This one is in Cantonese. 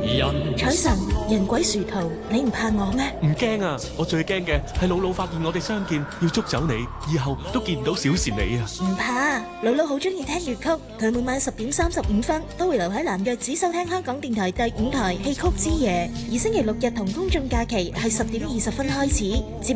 財神，人鬼殊途，你唔怕我咩？ 唔驚啊！我最驚嘅係姥姥發現我哋相見，要捉走你，以後都見唔到小倩你啊！ 唔怕，姥姥好中意聽粵曲，佢每晚10:35都會留喺南約只收聽香港電台第5台戲曲之夜，而星期六日同公眾假期係10:20開始。